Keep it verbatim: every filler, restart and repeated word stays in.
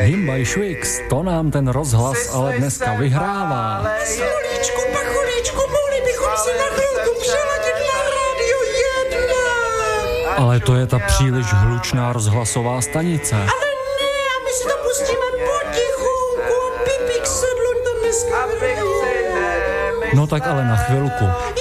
Himbaj Švix, to nám ten rozhlas ale dneska vyhrává. Smolíčku, pacholíčku, mohli bychom si na chvilku přeladit na rádio jedna. Ale to je ta příliš hlučná rozhlasová stanice. Ale ne, a my si to pustíme potichunku. Pipík sedluň tam dneska hraje. No tak ale na chvilku.